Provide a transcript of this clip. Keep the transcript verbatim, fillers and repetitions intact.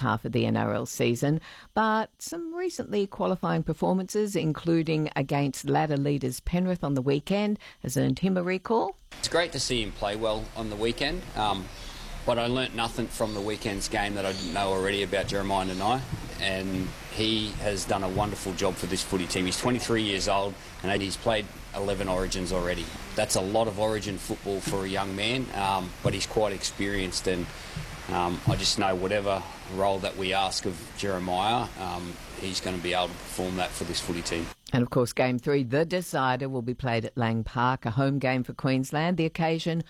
half of the N R L season, but some recently qualifying performances, including against ladder leaders Penrith on the weekend, has earned him a recall. It's great to see him play well on the weekend, um, but I learnt nothing from the weekend's game that I didn't know already about Jeremiah Nanai, and he has done a wonderful job for this footy team. He's twenty-three years old and he's played eleven Origins already. That's a lot of Origin football for a young man, um, but he's quite experienced, and um, I just know whatever role that we ask of Jeremiah, um, he's going to be able to perform that for this footy team. And of course, Game three, the decider, will be played at Lang Park, a home game for Queensland. The occasion